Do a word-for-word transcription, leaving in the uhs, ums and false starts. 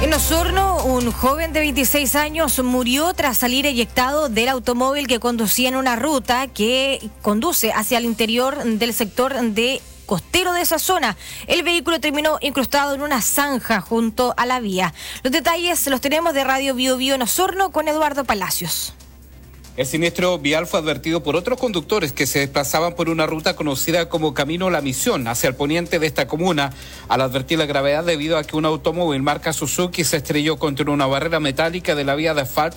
En Osorno, un joven de veintiséis años murió tras salir eyectado del automóvil que conducía en una ruta que conduce hacia el interior del sector de costero de esa zona. El vehículo terminó incrustado en una zanja junto a la vía. Los detalles los tenemos de Radio Bio Bio en Osorno con Eduardo Palacios. El siniestro vial fue advertido por otros conductores que se desplazaban por una ruta conocida como Camino La Misión, hacia el poniente de esta comuna, al advertir la gravedad debido a que un automóvil marca Suzuki se estrelló contra una barrera metálica de la vía de asfalto